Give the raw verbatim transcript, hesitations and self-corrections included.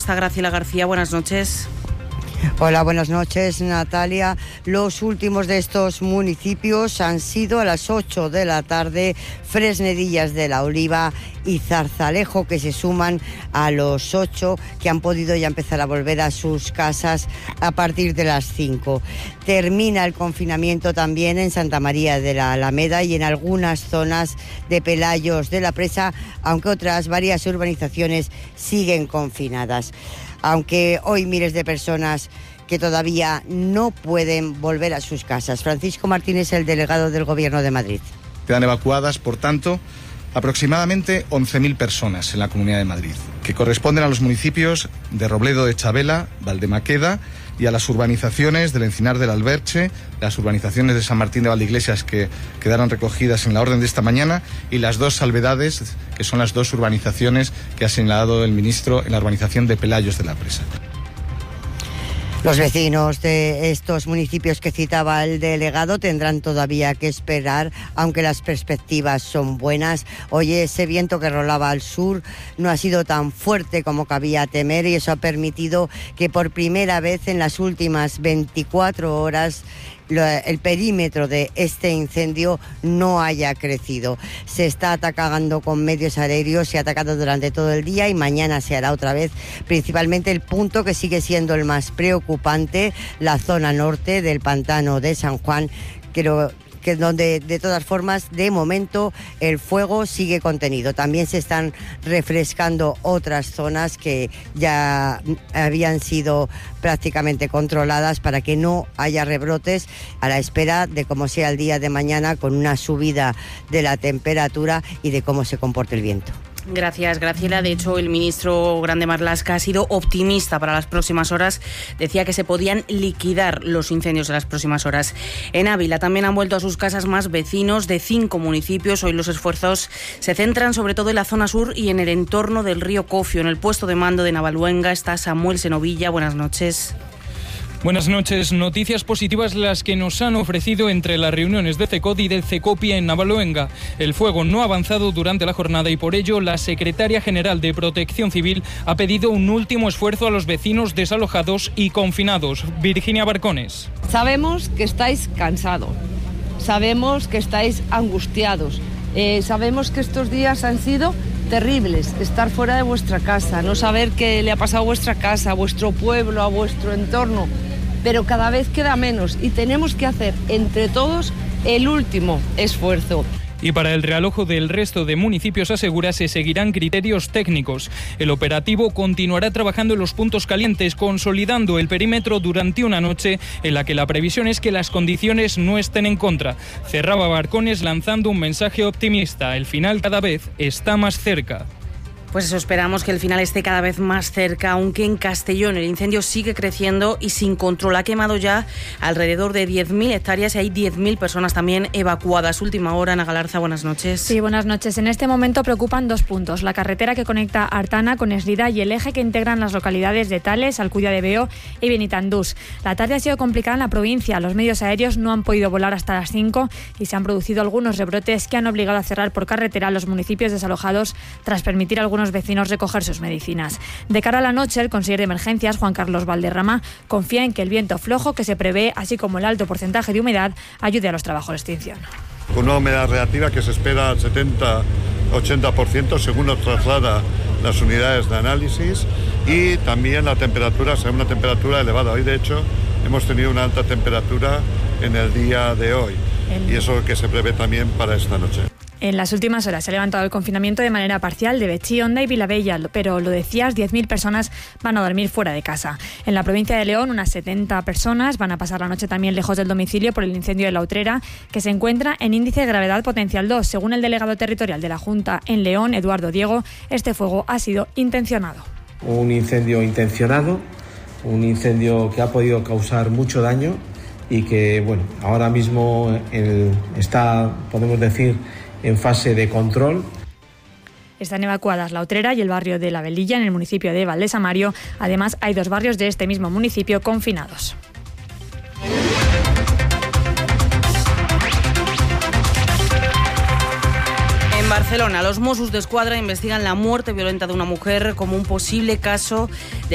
está Graciela García. Buenas noches. Hola, buenas noches, Natalia. Los últimos de estos municipios han sido a las ocho de la tarde Fresnedillas de la Oliva y Zarzalejo, que se suman a los ocho que han podido ya empezar a volver a sus casas a partir de las cinco. Termina el confinamiento también en Santa María de la Alameda y en algunas zonas de Pelayos de la Presa, aunque otras varias urbanizaciones siguen confinadas. Aunque hoy miles de personas que todavía no pueden volver a sus casas. Francisco Martínez, el delegado del Gobierno de Madrid. Quedan evacuadas, por tanto, aproximadamente once mil personas en la Comunidad de Madrid, que corresponden a los municipios de Robledo de Chabela, Valdemaqueda y a las urbanizaciones del Encinar del Alberche, las urbanizaciones de San Martín de Valdeiglesias que quedaron recogidas en la orden de esta mañana y las dos salvedades, que son las dos urbanizaciones que ha señalado el ministro en la urbanización de Pelayos de la Presa. Los vecinos de estos municipios que citaba el delegado tendrán todavía que esperar, aunque las perspectivas son buenas. Hoy ese viento que rolaba al sur no ha sido tan fuerte como cabía temer y eso ha permitido que por primera vez en las últimas veinticuatro horas el perímetro de este incendio no haya crecido. Se está atacando con medios aéreos, se ha atacado durante todo el día y mañana se hará otra vez, principalmente el punto que sigue siendo el más preocupante, la zona norte del pantano de San Juan, que que donde de todas formas de momento el fuego sigue contenido. También se están refrescando otras zonas que ya habían sido prácticamente controladas para que no haya rebrotes, a la espera de cómo sea el día de mañana con una subida de la temperatura y de cómo se comporte el viento. Gracias, Graciela. De hecho, el ministro Grande Marlaska ha sido optimista para las próximas horas. Decía que se podían liquidar los incendios en las próximas horas. En Ávila también han vuelto a sus casas más vecinos de cinco municipios. Hoy los esfuerzos se centran sobre todo en la zona sur y en el entorno del río Cofio. En el puesto de mando de Navaluenga está Samuel Senovilla. Buenas noches. Buenas noches. Noticias positivas las que nos han ofrecido entre las reuniones de CECOD y del CECOPI en Navaluenga. El fuego no ha avanzado durante la jornada y por ello la secretaria general de Protección Civil ha pedido un último esfuerzo a los vecinos desalojados y confinados. Virginia Barcones. Sabemos que estáis cansados, sabemos que estáis angustiados, eh, sabemos que estos días han sido terribles, estar fuera de vuestra casa, no saber qué le ha pasado a vuestra casa, a vuestro pueblo, a vuestro entorno, pero cada vez queda menos y tenemos que hacer entre todos el último esfuerzo. Y para el realojo del resto de municipios, asegura, se seguirán criterios técnicos. El operativo continuará trabajando en los puntos calientes, consolidando el perímetro durante una noche en la que la previsión es que las condiciones no estén en contra. Cerraba Barcones lanzando un mensaje optimista. El final cada vez está más cerca. Pues eso, esperamos que el final esté cada vez más cerca, aunque en Castellón el incendio sigue creciendo y sin control. Ha quemado ya alrededor de diez mil hectáreas y hay diez mil personas también evacuadas. Última hora, Ana Galarza, buenas noches. Sí, buenas noches. En este momento preocupan dos puntos: la carretera que conecta Artana con Eslida y el eje que integran las localidades de Tales, Alcudia de Veo y Benitandús. La tarde ha sido complicada en la provincia. Los medios aéreos no han podido volar hasta las cinco y se han producido algunos rebrotes que han obligado a cerrar por carretera a los municipios desalojados tras permitir a algunos vecinos recoger sus medicinas. De cara a la noche, el consejero de Emergencias, Juan Carlos Valderrama, confía en que el viento flojo que se prevé, así como el alto porcentaje de humedad, ayude a los trabajos de extinción. Con una humedad relativa que se espera al setenta a ochenta por ciento, según nos traslada las unidades de análisis, y también la temperatura será una temperatura elevada. Hoy, de hecho, hemos tenido una alta temperatura en el día de hoy, el... y eso que se prevé también para esta noche. En las últimas horas se ha levantado el confinamiento de manera parcial de Betxí, Onda y Vilabella, pero lo decías, diez mil personas van a dormir fuera de casa. En la provincia de León, unas setenta personas van a pasar la noche también lejos del domicilio por el incendio de La Utrera, que se encuentra en índice de gravedad potencial dos. Según el delegado territorial de la Junta en León, Eduardo Diego, este fuego ha sido intencionado. Un incendio intencionado, un incendio que ha podido causar mucho daño y que, bueno, ahora mismo el, está, podemos decir, en fase de control. Están evacuadas La Utrera y el barrio de La Velilla, en el municipio de Valdesamario. Además, hay dos barrios de este mismo municipio confinados. En Barcelona, los Mossos d'Esquadra investigan la muerte violenta de una mujer como un posible caso de